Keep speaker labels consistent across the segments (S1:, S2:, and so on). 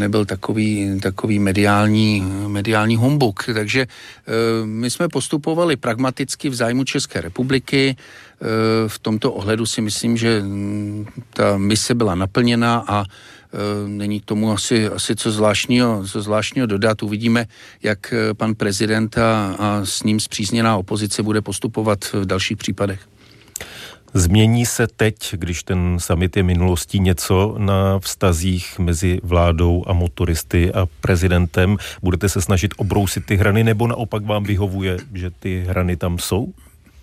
S1: nebyl takový mediální humbuk. Takže my jsme postupovali pragmaticky v zájmu České republiky. V tomto ohledu si myslím, že ta mise byla naplněna a není k tomu asi co zvláštního dodat. Uvidíme, jak pan prezident a s ním spřízněná opozice bude postupovat v dalších případech.
S2: Změní se teď, když ten summit je minulostí, něco na vztazích mezi vládou a motoristy a prezidentem? Budete se snažit obrousit ty hrany, nebo naopak vám vyhovuje, že ty hrany tam jsou?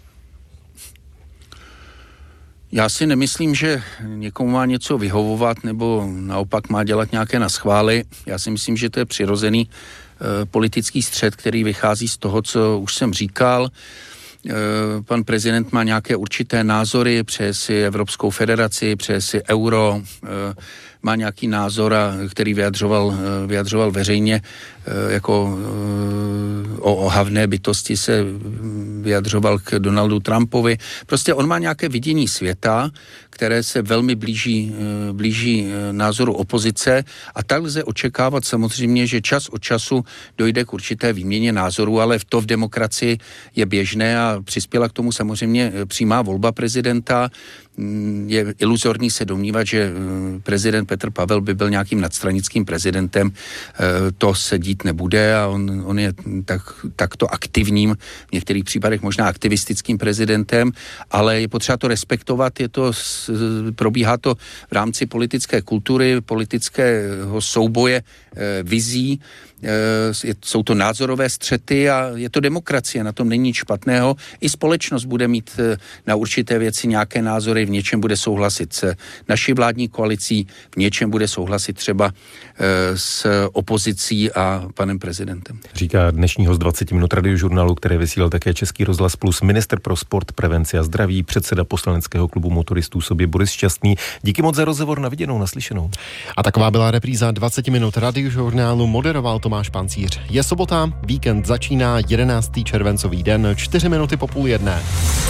S1: Já si nemyslím, že někomu má něco vyhovovat nebo naopak má dělat nějaké naschvály. Já si myslím, že to je přirozený politický střet, který vychází z toho, co už jsem říkal. Pan prezident má nějaké určité názory, přeje si Evropskou federaci, přeje si euro, má nějaký názor, který vyjadřoval veřejně, jako o ohavné bytosti se vyjadřoval k Donaldu Trumpovi. Prostě on má nějaké vidění světa, které se velmi blíží názoru opozice a tak lze očekávat samozřejmě, že čas od času dojde k určité výměně názorů, ale to v demokracii je běžné a přispěla k tomu samozřejmě přímá volba prezidenta. Je iluzorní se domnívat, že prezident Petr Pavel by byl nějakým nadstranickým prezidentem. To se dít nebude a on je takto aktivním, v některých případech možná aktivistickým prezidentem, ale je potřeba to respektovat, probíhá to v rámci politické kultury, politického souboje vizí, jsou to názorové střety a je to demokracie, na tom není nic špatného. I společnost bude mít na určité věci nějaké názory, v něčem bude souhlasit s naší vládní koalicí, v něčem bude souhlasit třeba s opozicí a panem prezidentem.
S2: Říká dnešní host 20 minut radiožurnálu, které vysílal také Český rozhlas Plus, ministr pro sport, prevenci a zdraví, předseda poslaneckého klubu motoristů sobě Boris Šťastný. Díky moc za rozhovor, na viděnou, naslyšenou.
S3: A taková byla repríza 20 minut radiožurnálu, moderoval Tomáš Pancíř. Je sobota, víkend začíná, 11. červencový den, 4 minuty po 12:30.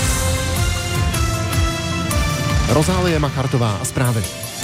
S3: Rozálie Machartová a zprávy.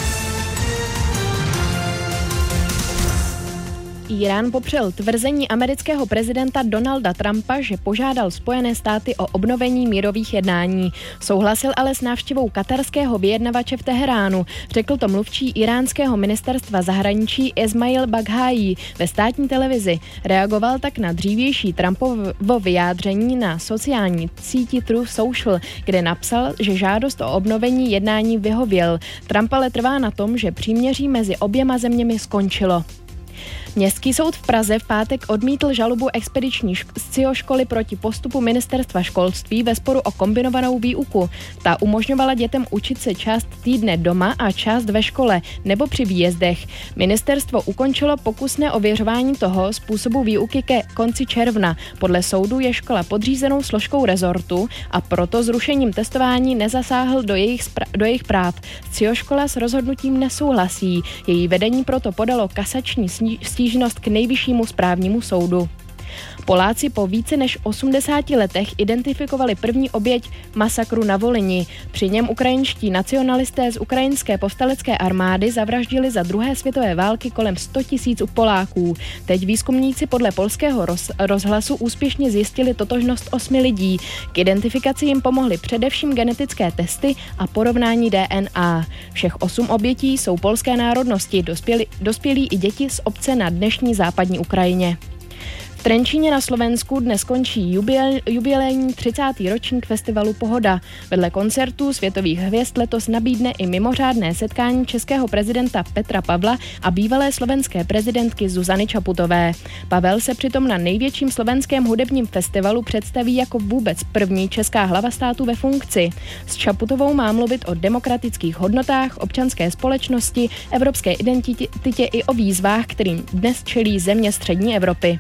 S4: Irán popřel tvrzení amerického prezidenta Donalda Trumpa, že požádal Spojené státy o obnovení mírových jednání. Souhlasil ale s návštěvou katarského vyjednavače v Teheránu. Řekl to mluvčí iránského ministerstva zahraničí Esmail Baghaí ve státní televizi. Reagoval tak na dřívější Trumpovo vyjádření na sociální síti Truth Social, kde napsal, že žádost o obnovení jednání vyhověl. Trump ale trvá na tom, že příměří mezi oběma zeměmi skončilo. Městský soud v Praze v pátek odmítl žalobu expediční scioškoly proti postupu ministerstva školství ve sporu o kombinovanou výuku. Ta umožňovala dětem učit se část týdne doma a část ve škole nebo při výjezdech. Ministerstvo ukončilo pokusné ověřování toho způsobu výuky ke konci června. Podle soudu je škola podřízenou složkou rezortu a proto zrušením testování nezasáhl do jejich práv. Scioškola s rozhodnutím nesouhlasí. Její vedení proto podalo kasační stížnost k nejvyššímu správnímu soudu. Poláci po více než 80 letech identifikovali první oběť masakru na Volyni. Při něm ukrajinští nacionalisté z ukrajinské povstalecké armády zavraždili za druhé světové války kolem 100 000 Poláků. Teď výzkumníci podle polského rozhlasu úspěšně zjistili totožnost 8 lidí. K identifikaci jim pomohly především genetické testy a porovnání DNA. Všech 8 obětí jsou polské národnosti, dospělí i děti z obce na dnešní západní Ukrajině. V Trenčíně na Slovensku dnes končí jubilejní 30. ročník festivalu Pohoda. Vedle koncertů světových hvězd letos nabídne i mimořádné setkání českého prezidenta Petra Pavla a bývalé slovenské prezidentky Zuzany Čaputové. Pavel se přitom na největším slovenském hudebním festivalu představí jako vůbec první česká hlava státu ve funkci. S Čaputovou má mluvit o demokratických hodnotách, občanské společnosti, evropské identitě i o výzvách, kterým dnes čelí země střední Evropy.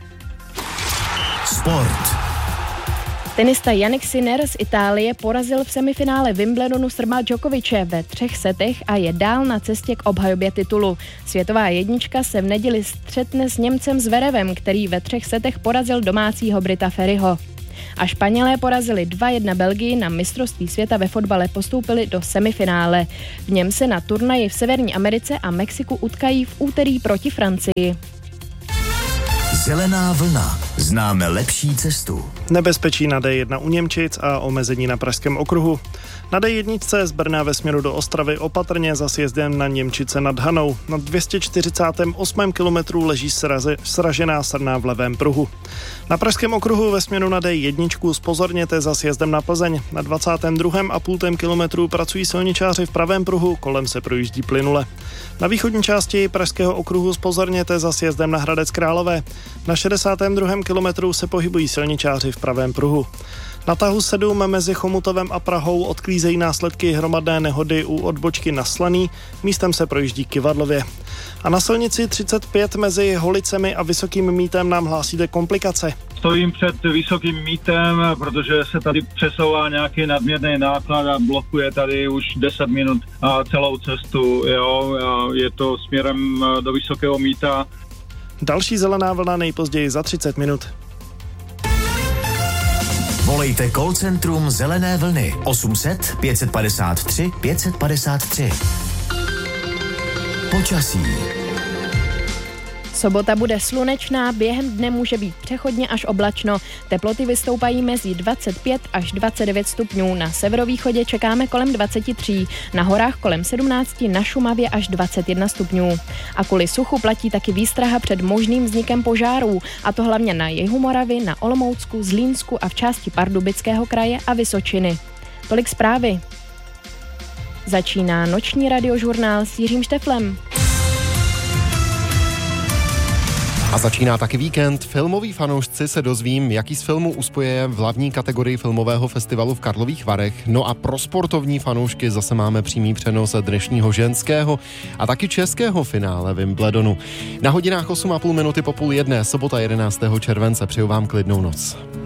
S5: Sport.
S4: Tenista Jannik Sinner z Itálie porazil v semifinále Wimbledonu Srba Djokoviče ve 3 setech a je dál na cestě k obhajobě titulu. Světová jednička se v neděli střetne s Němcem Zverevem, který ve 3 setech porazil domácího Brita Ferryho. A Španělé porazili 2-1 Belgii, na mistrovství světa ve fotbale postoupili do semifinále. V něm se na turnaji v Severní Americe a Mexiku utkají v úterý proti Francii.
S5: Zelená vlna. Známe lepší cestu.
S6: Nebezpečí na D1 u Němčic a omezení na Pražském okruhu. Na D1 z Brna ve směru do Ostravy opatrně za sjezdem na Němčice nad Hanou. Na 248. kilometru leží sražená srna v levém pruhu. Na Pražském okruhu ve směru na D1 zpozorněte za sjezdem na Plzeň. Na 22,5 kilometru pracují silničáři v pravém pruhu, kolem se projíždí plynule. Na východní části Pražského okruhu zpozorněte za sjezdem na Hradec Králové. Na 62. kilometru se pohybují silničáři v pravém pruhu. Na tahu 7 mezi Chomutovem a Prahou odklízejí následky hromadné nehody u odbočky na Slaný, místem se projíždí Kyvadlově. A na silnici 35 mezi Holicemi a Vysokým Mítem nám hlásíte komplikace.
S7: Stojím před Vysokým Mítem, protože se tady přesouvá nějaký nadměrný náklad a blokuje tady už 10 minut celou cestu. Jo? Je to směrem do Vysokého Míta.
S6: Další zelená vlna nejpozději za 30 minut.
S5: Volejte call centrum Zelené vlny 800 553 553. Počasí.
S4: Sobota bude slunečná, během dne může být přechodně až oblačno. Teploty vystoupají mezi 25 až 29 stupňů. Na severovýchodě čekáme kolem 23, na horách kolem 17, na Šumavě až 21 stupňů. A kvůli suchu platí taky výstraha před možným vznikem požárů, a to hlavně na jihu Moravy, na Olomoucku, Zlínsku a v části Pardubického kraje a Vysočiny. Tolik zprávy. Začíná noční radiožurnál s Jiřím Šteflem.
S3: A začíná taky víkend. Filmoví fanoušci se dozvím, jaký z filmů uspoje v hlavní kategorii filmového festivalu v Karlových Varech. No a pro sportovní fanoušky zase máme přímý přenos dnešního ženského a taky českého finále Wimbledonu. Na hodinách 8,5 minuty po 12:30, sobota 11. července. Přeju vám klidnou noc.